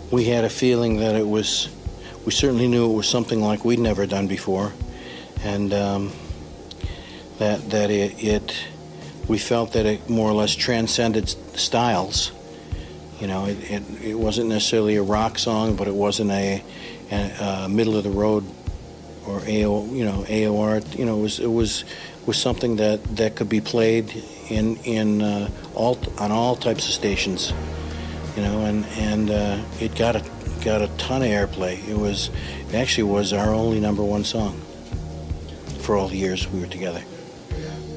we had a feeling that it was, we certainly knew it was something like we'd never done before, and we felt that it more or less transcended styles. You know, it wasn't necessarily a rock song, but it wasn't a middle of the road or AOR. You know, it was something that could be played on all types of stations. You know, and it got a ton of airplay. It actually was our only #1 song for all the years we were together.